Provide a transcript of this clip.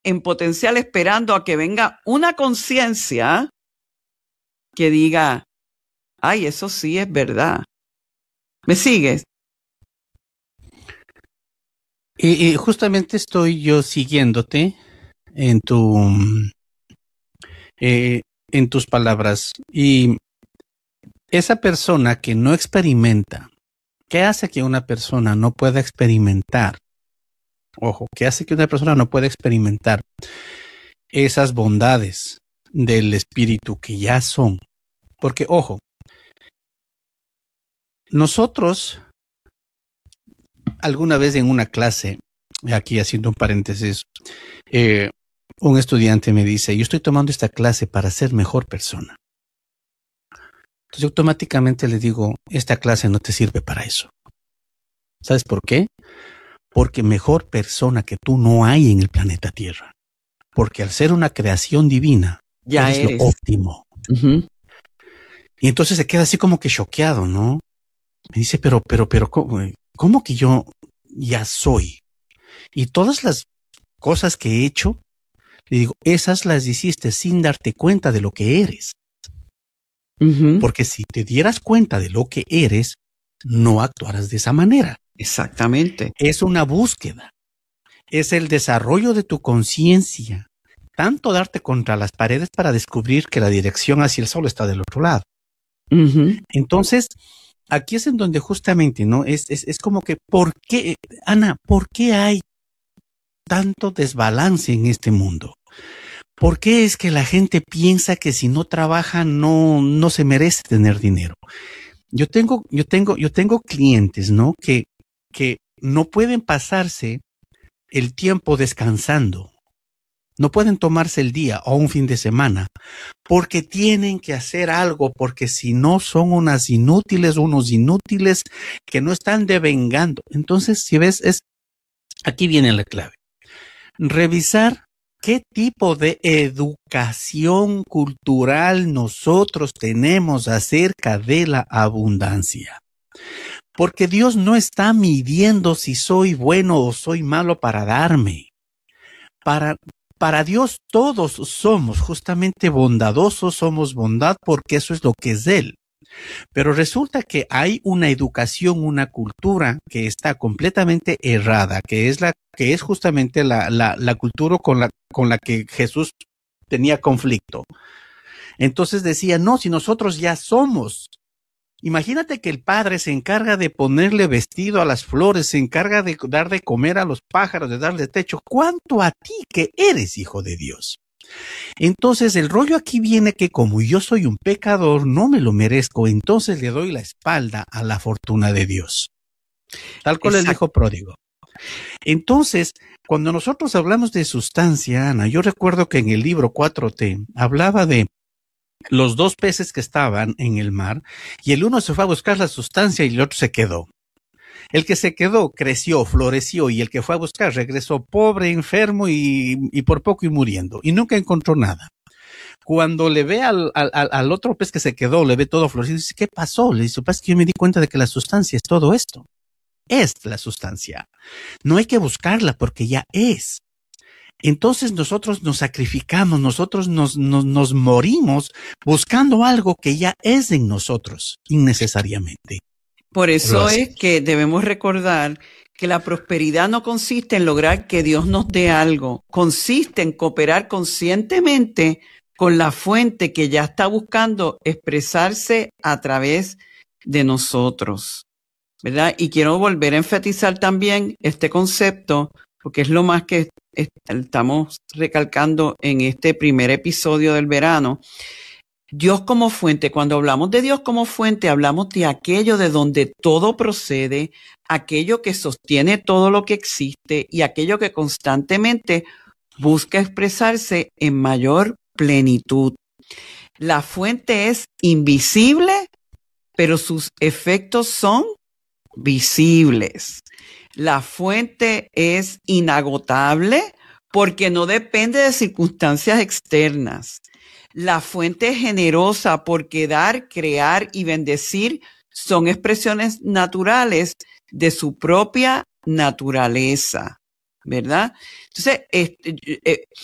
en potencial esperando a que venga una conciencia que diga, ay, eso sí es verdad. ¿Me sigues? Y justamente estoy yo siguiéndote en tus palabras. Y esa persona que no experimenta, ¿qué hace que una persona no pueda experimentar? Ojo, ¿qué hace que una persona no pueda experimentar esas bondades del espíritu que ya son? Porque, ojo, nosotros alguna vez en una clase, aquí haciendo un paréntesis, un estudiante me dice, yo estoy tomando esta clase para ser mejor persona. Entonces yo automáticamente le digo, esta clase no te sirve para eso. ¿Sabes por qué? Porque mejor persona que tú no hay en el planeta Tierra. Porque al ser una creación divina, Ya eres lo óptimo. Uh-huh. Y entonces se queda así como que choqueado, ¿no? Me dice, pero, ¿cómo que yo ya soy? Y todas las cosas que he hecho, le digo, esas las hiciste sin darte cuenta de lo que eres. Uh-huh. Porque si te dieras cuenta de lo que eres, no actuarás de esa manera. Exactamente. Es una búsqueda. Es el desarrollo de tu conciencia. Tanto darte contra las paredes para descubrir que la dirección hacia el sol está del otro lado. Uh-huh. Entonces, aquí es en donde justamente, ¿no? Es como que, ¿por qué, Ana, por qué hay tanto desbalance en este mundo? ¿Por qué es que la gente piensa que si no trabaja no se merece tener dinero? Yo tengo clientes, ¿no? Que no pueden pasarse el tiempo descansando. No pueden tomarse el día o un fin de semana porque tienen que hacer algo, porque si no son unos inútiles que no están devengando. Entonces, si ves, aquí viene la clave. Revisar qué tipo de educación cultural nosotros tenemos acerca de la abundancia. Porque Dios no está midiendo si soy bueno o soy malo para darme. Para Dios todos somos justamente bondadosos, somos bondad porque eso es lo que es Él. Pero resulta que hay una educación, una cultura que está completamente errada, que es justamente la cultura con la que Jesús tenía conflicto. Entonces decía, no, si nosotros ya somos. Imagínate que el padre se encarga de ponerle vestido a las flores, se encarga de dar de comer a los pájaros, de darle techo. ¿Cuánto a ti que eres hijo de Dios? Entonces el rollo aquí viene que como yo soy un pecador, no me lo merezco, entonces le doy la espalda a la fortuna de Dios. Tal cual el hijo pródigo. Entonces, cuando nosotros hablamos de sustancia, Ana, yo recuerdo que en el libro 4T hablaba de los dos peces que estaban en el mar y el uno se fue a buscar la sustancia y el otro se quedó. El que se quedó creció, floreció y el que fue a buscar regresó pobre, enfermo y por poco y muriendo y nunca encontró nada. Cuando le ve al otro pez que se quedó, le ve todo florecido y dice, ¿qué pasó? Le dice, pues que yo me di cuenta de que la sustancia es todo esto. Es la sustancia. No hay que buscarla porque ya es. Entonces nosotros nos sacrificamos, nosotros nos morimos buscando algo que ya es en nosotros, innecesariamente. Por eso es que debemos recordar que la prosperidad no consiste en lograr que Dios nos dé algo, consiste en cooperar conscientemente con la fuente que ya está buscando expresarse a través de nosotros, ¿verdad? Y quiero volver a enfatizar también este concepto, porque es lo más que estamos recalcando en este primer episodio del verano. Dios como fuente, cuando hablamos de Dios como fuente, hablamos de aquello de donde todo procede, aquello que sostiene todo lo que existe y aquello que constantemente busca expresarse en mayor plenitud. La fuente es invisible, pero sus efectos son visibles. La fuente es inagotable porque no depende de circunstancias externas. La fuente es generosa porque dar, crear y bendecir son expresiones naturales de su propia naturaleza. ¿verdad? Entonces,